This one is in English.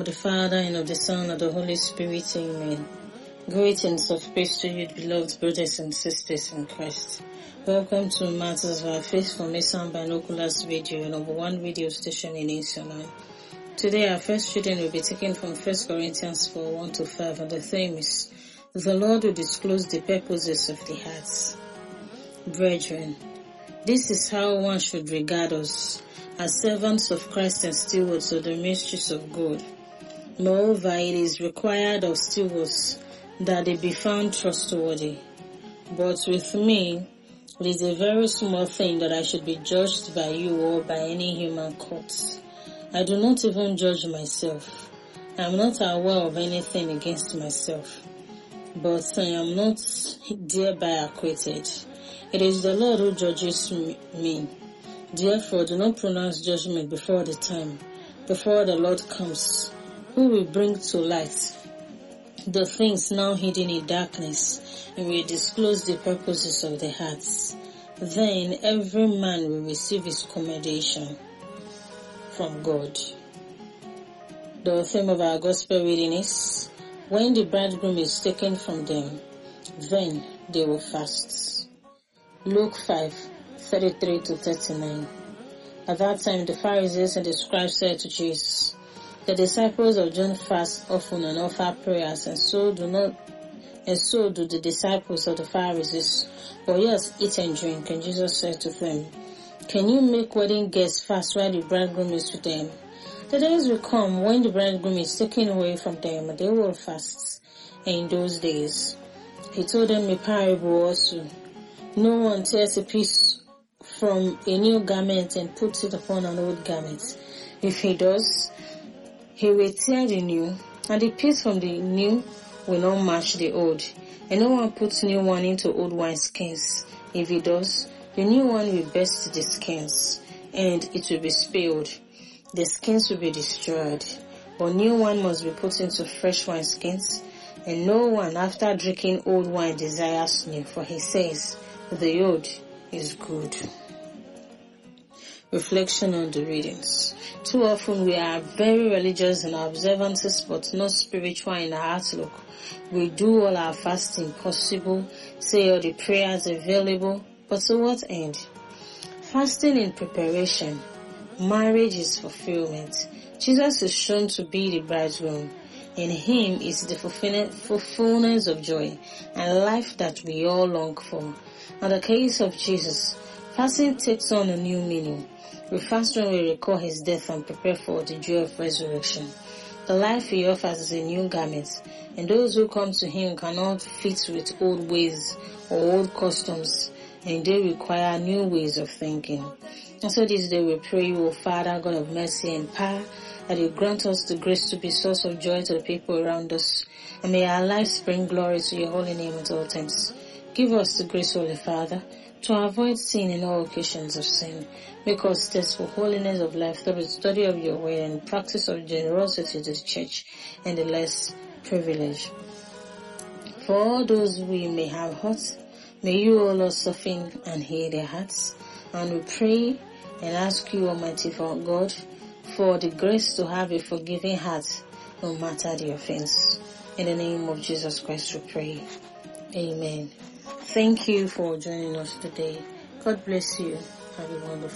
the Father, and of the Son, and of the Holy Spirit. Amen. Greetings of peace to you, beloved brothers and sisters in Christ. Welcome to Matters of Our Faith from Mason Binoculars video, number one video station in Asia. Today our first reading will be taken from 1 Corinthians 4, 1-5, and the theme is, the Lord will disclose the purposes of the hearts. Brethren, this is how one should regard us, as servants of Christ and stewards of the mysteries of God. Moreover, it is required of stewards that they be found trustworthy. But with me, it is a very small thing that I should be judged by you or by any human court. I do not even judge myself. I am not aware of anything against myself, but I am not thereby acquitted. It is the Lord who judges me. Therefore, do not pronounce judgment before the time, before the Lord comes, who will bring to light the things now hidden in darkness, and will disclose the purposes of the hearts. Then every man will receive his commendation from God. The theme of our gospel reading is, when the bridegroom is taken from them, then they will fast. Luke 5:33-39. At that time the Pharisees and the scribes said to Jesus, the disciples of John fast often and offer prayers, and so do the disciples of the Pharisees. But yes, eat and drink. And Jesus said to them, can you make wedding guests fast while the bridegroom is with them? The days will come when the bridegroom is taken away from them, and they will fast. And in those days he told them a parable also. No one tears a piece from a new garment and puts it upon an old garment. If he does, he will tear the new, and the piece from the new will not match the old. And no one puts new wine into old wineskins. If he does, the new one will burst the skins, and it will be spilled. The skins will be destroyed. But new wine must be put into fresh wineskins, and no one after drinking old wine desires new, for he says, the old is good. Reflection on the readings. Too often we are very religious in our observances, but not spiritual in our outlook. We do all our fasting possible, say all the prayers available, but to what end? Fasting in preparation. Marriage is fulfillment. Jesus is shown to be the bridegroom. In him is the fulfillment of joy and life that we all long for. In the case of Jesus, fasting takes on a new meaning. We fast when we recall his death and prepare for the joy of resurrection. The life he offers is a new garment, and those who come to him cannot fit with old ways or old customs, and they require new ways of thinking. And so this day we pray you, O Father, God of mercy and power, that you grant us the grace to be source of joy to the people around us, and may our lives bring glory to your holy name at all times. Give us the grace, Holy Father, to avoid sin in all occasions of sin. Make us test for holiness of life through the study of your word and practice of generosity to the church and the less privileged. For all those we may have hurt, may you, O Lord, soften and heal their hearts. And we pray and ask you, Almighty God, for the grace to have a forgiving heart no matter the offense. In the name of Jesus Christ we pray. Amen. Thank you for joining us today. God bless you. Have a wonderful